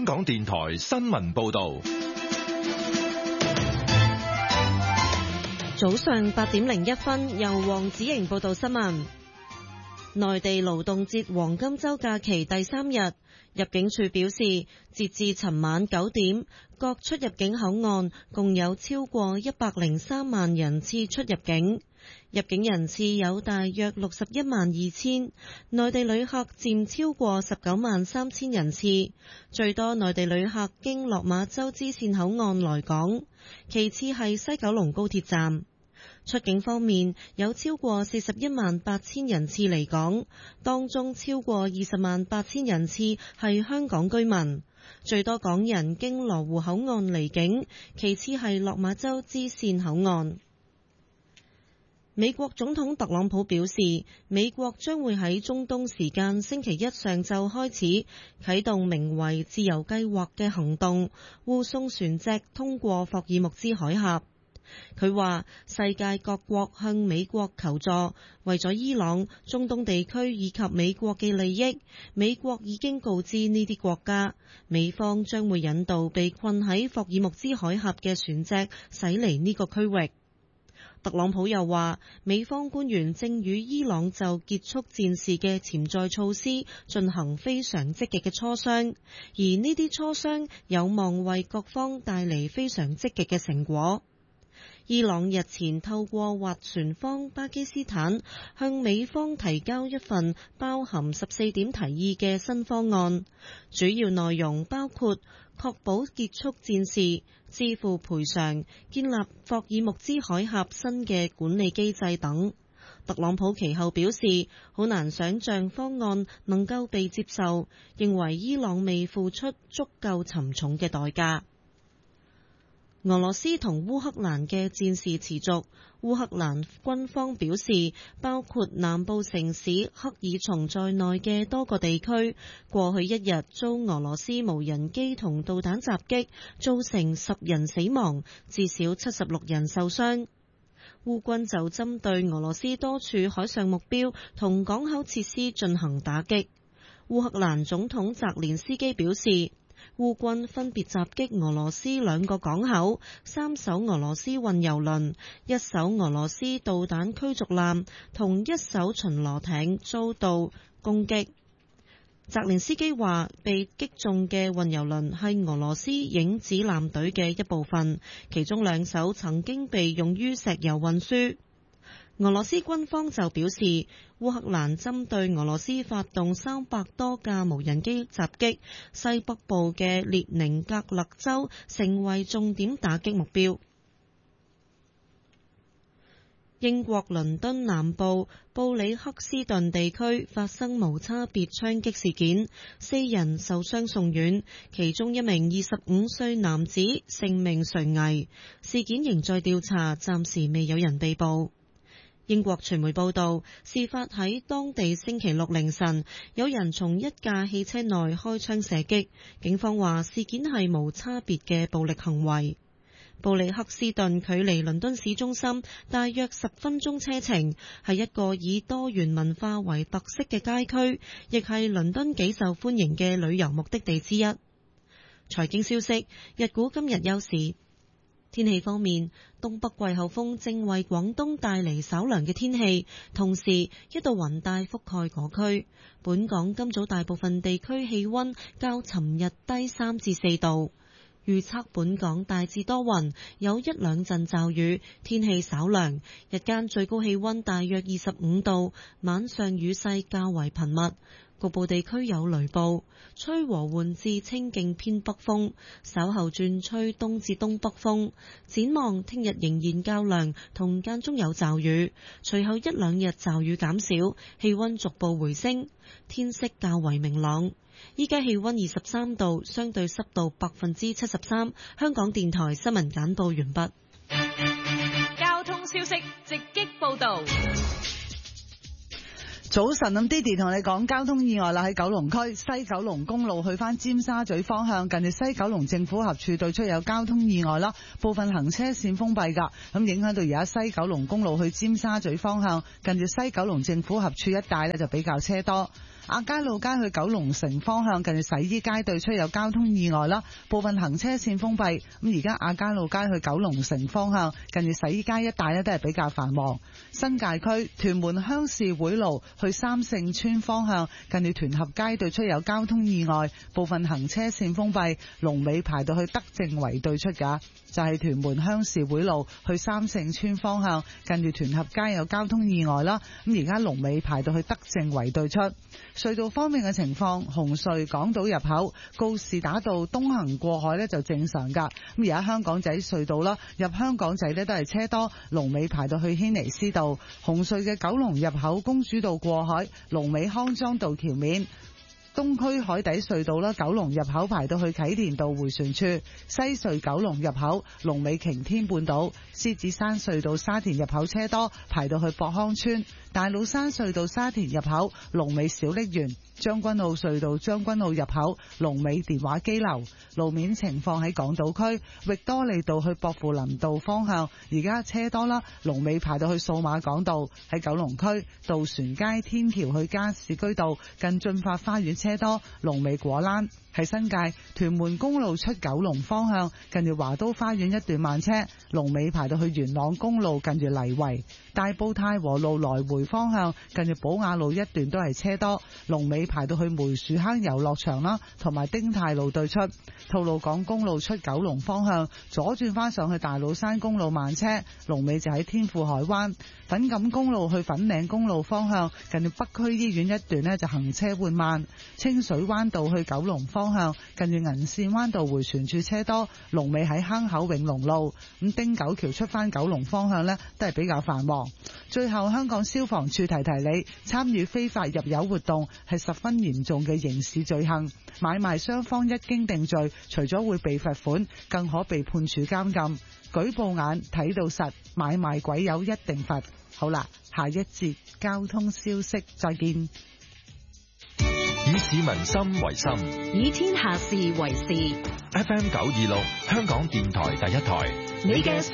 港電台新聞報道。 早上8點01分，由黃子瑩報道新聞。內地勞動節黃金週假期第3日，入境處表示，截至尋晚9點，各出入境口岸共有超過103萬人次出入境，入境人次有大約61萬2千，內地旅客佔超過19萬3千人次，最多內地旅客經落馬洲支線口岸來港，其次係西九龍高鐵站。出境方面，有超過41萬8千人次離港，當中超過20萬8千人次係香港居民，最多港人經羅湖口岸離境，其次係落馬洲支線口岸。美國總統特朗普表示，美國將會喺中東時間星期一上晝開始啟動名為自由計劃嘅行動，護送船隻通過霍爾木茲海峽。佢話世界各國向美國求助，為咗伊朗、中東地區以及美國嘅利益，美國已經告知呢啲國家，美方將會引導被困喺霍爾木茲海峽嘅船隻駛離呢個區域。特朗普又話，美方官員正與伊朗就結束戰事嘅潛在措施進行非常積極嘅磋商，而呢啲磋商有望為各方帶嚟非常積極嘅成果。伊朗日前透過斡旋方巴基斯坦向美方提交一份包含14點提議嘅新方案，主要內容包括確保結束戰事、支付賠償、建立霍爾木茲海峽新嘅管理機制等。特朗普其後表示，好難想像方案能夠被接受，認為伊朗未付出足夠沉重嘅代價。俄羅斯同烏克蘭嘅戰事持續，烏克蘭軍方表示，包括南部城市克爾松在內嘅多個地區，過去一日遭俄羅斯無人機同導彈襲擊，造成10人死亡，至少76人受傷。烏軍就針對俄羅斯多處海上目標同港口設施進行打擊。烏克蘭總統澤連斯基表示，烏軍分別襲擊俄羅斯2個港口、3艘俄羅斯運油輪、1艘俄羅斯導彈驅逐艦同1艘巡邏艇遭到攻擊。澤連斯基話，被擊中嘅運油輪係俄羅斯影子艦隊嘅一部分，其中2艘曾經被用於石油運輸。俄羅斯軍方就表示，烏克蘭針對俄羅斯發動300多架無人機襲擊，西北部嘅列寧格勒州成為重點打擊目標。英國倫敦南部布里克斯頓地區發生無差別槍擊事件，4人受傷送院，其中1名25歲男子性命垂危。事件仍在調查，暫時未有人被捕。英國傳媒報道，事發喺當地星期六凌晨，有人從一架汽車內開槍射擊。警方話事件係無差別嘅暴力行為。布里克斯頓距離倫敦市中心大約10分鐘車程，係一個以多元文化為特色嘅街區，亦係倫敦幾受歡迎嘅旅遊目的地之一。財經消息，日股今日休市。天氣方面，東北季候風正為廣東帶嚟稍涼嘅天氣，同時一道雲帶覆蓋嗰區。本港今早大部分地區氣溫較尋日低3至4度。預測本港大致多雲，有1-2陣驟雨，天氣稍涼，日間最高氣溫大約25度，晚上雨勢較為頻密。局部地區有雷暴，吹和緩至清勁偏北風，稍後轉吹東至東北風。展望聽日仍然較涼，同間中有驟雨，隨後1-2日驟雨減少，氣溫逐步回升，天色較為明朗。依家氣溫23度，相對濕度73%。香港電台新聞簡報完畢。 交通消息直擊報道。 早晨，咁 Didi 同你講交通意外啦，喺九龍區西九龍公路去翻尖沙咀方向，近住西九龍政府合署對出有交通意外啦，部分行車線封閉噶，咁影響到而家西九龍公路去尖沙咀方向，近住西九龍政府合署一帶呢就比較車多。 亞皆老街去九龍城方向近住洗衣街對出有交通意外啦，部分行車線封閉。咁而家亞皆老街去九龍城方向近住洗衣街一帶咧都係比較繁忙。新界區屯門鄉事會路去三聖村方向近住屯合街對出有交通意外，部分行車線封閉，龍尾排到去德政圍對出㗎。就係屯門鄉事會路去三聖村方向近住屯合街有交通意外啦，咁而家龍尾排到去德政圍對出。隧道方面嘅情況，紅隧港島入口告士打道東行過海呢就正常㗎，咁而家香港仔隧道啦，入香港仔呢都係車多，龍尾排到去軒尼詩道。紅隧嘅九龍入口公主道過海，龍尾康莊道橋面。東區海底隧道啦，九龍入口排到去啟田道迴旋處；西隧九龍入口龍尾擎天半島；獅子山隧道沙田入口車多，排到去博康村；大老山隧道沙田入口龍尾小瀝源；將軍澳隧道將軍澳入口龍尾電話機樓。路面情況喺港島區域多利道去薄扶林道方向，而家車多啦，龍尾排到去數碼港道。喺九龍區渡船街天橋去加士居道近駿發花園車多，龍尾果欄。喺新界屯門公路出九龍方向近住華都花園一段慢車，龍尾排到去元朗公路近住泥圍。大埔太和路來回方向近住寶雅路一段都係車多，龍尾排到去梅樹坑遊樂場啦，同埋丁太路對出。吐露港公路出九龍方向左轉翻上去大老山公路慢車，龍尾就喺天富海灣。粉錦公路去粉嶺公路方向近住北區醫院一段呢就行車緩慢。清水灣道去九龍方向近住銀線灣道迴旋處車多，龍尾喺坑口永隆路。咁汀九橋出翻九龍方向呢都係比較繁忙。最後香港消防處提提你，參與非法入油活動係十分嚴重嘅刑事罪行，買賣雙方一經定罪，除咗會被罰款，更可被判處監禁。舉報眼睇到實，買賣鬼友一定罰。好啦，下一節交通消息再見。 以市民心為心， 以天下事為事。 FM 926香港電台第一台， 你嘅